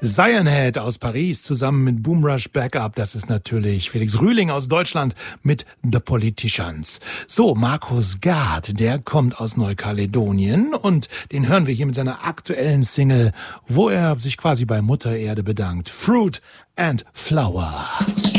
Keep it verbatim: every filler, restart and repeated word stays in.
Zionhead aus Paris zusammen mit Boomrush Backup. Das ist natürlich Felix Rühling aus Deutschland mit The Politicians. So, Markus Gard, der kommt aus Neukaledonien und den hören wir hier mit seiner aktuellen Single, wo er sich quasi bei Mutter Erde bedankt. Fruit and Flower.